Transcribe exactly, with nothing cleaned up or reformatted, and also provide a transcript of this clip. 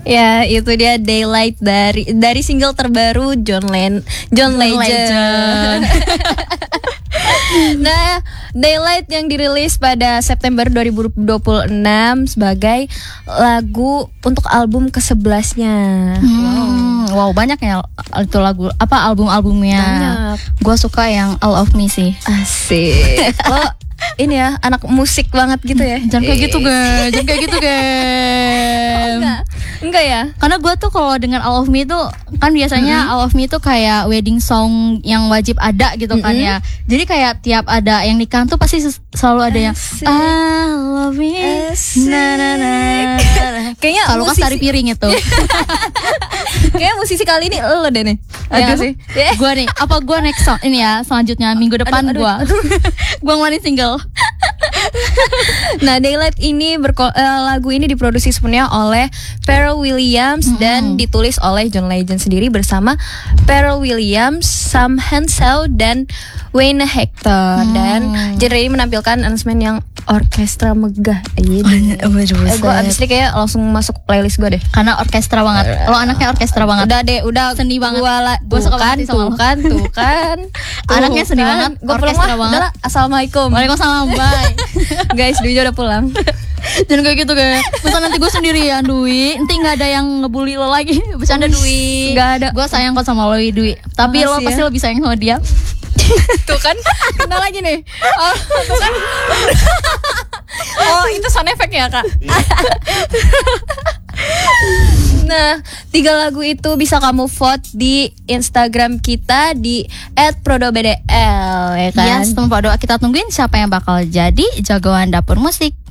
Ya, itu dia Daylight dari dari single terbaru John Len John, John Legend. Legend. Nah, Daylight yang dirilis pada September dua ribu dua puluh enam sebagai lagu untuk album kesebelasnya. Hmm, wow. wow, banyak ya itu lagu apa album-albumnya. Gue suka yang All of Me sih. Asik. Lo ini ya anak musik banget gitu ya. Jangan kayak gitu, guys. Jangan kayak gitu, guys. Oh, enggak. Enggak ya? Karena gue tuh kalau dengan All of Me tuh kan biasanya mm-hmm. All of Me tuh kayak wedding song yang wajib ada gitu kan mm-hmm. ya. Jadi kayak tiap ada yang nikah tuh pasti selalu ada yang Asik. I love me. Na na na. Kayaknya kalau kan tari piring itu. Kayaknya musisi kali ini lo deh nih. Ada sih. Gue nih. Apa gue next song ini ya selanjutnya minggu depan gue. Gue ngeluarin single. Nah, Daylight ini berko- uh, lagu ini diproduksi sepenuhnya oleh Pharrell Williams mm-hmm. dan ditulis oleh John Legend sendiri bersama Pharrell Williams, Sam Henshaw dan Wayne Hector. Mm. Dan genre ini menampilkan arrangement yang orkestra megah. Iya. Eh, gue abis ini kayak langsung masuk playlist gue deh. Karena orkestra banget. Lo anaknya orkestra banget. Udah deh, udah seni banget. Gua la- gue suka kan, banget tuh kan, tuh kan. Anaknya seni banget. Gue pulang lah. Udah lah, assalamualaikum. Waalaikumsalam. Bye. Guys, Dwi udah pulang. Jangan kayak gitu, guys. Masa nanti gue sendirian, Dwi. Nanti nggak ada yang ngebully lo lagi. Bercanda, Dwi. Nggak ada. Gue sayang kok sama lo, Dwi. Tapi lo pasti ya. Lebih sayang sama dia. Tuh kan, kenal lagi nih. Oh, tuh kan. Oh, itu sound effect ya, Kak. Nah, tiga lagu itu bisa kamu vote di Instagram kita di et prodobdl, ya kan? Yes, tempat doa kita tungguin siapa yang bakal jadi jagoan dapur musik.